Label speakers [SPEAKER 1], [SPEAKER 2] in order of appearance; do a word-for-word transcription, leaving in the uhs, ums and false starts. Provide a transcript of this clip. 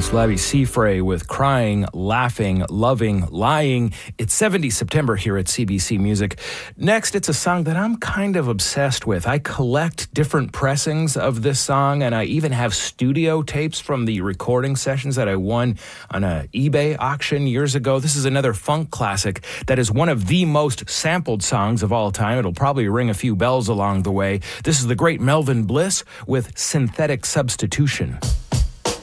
[SPEAKER 1] That's Labi Siffre with Crying, Laughing, Loving, Lying. It's seventy September here at C B C Music. Next, it's a song that I'm kind of obsessed with. I collect different pressings of this song, and I even have studio tapes from the recording sessions that I won on an eBay auction years ago. This is another funk classic that is one of the most sampled songs of all time. It'll probably ring a few bells along the way. This is the great Melvin Bliss with Synthetic Substitution.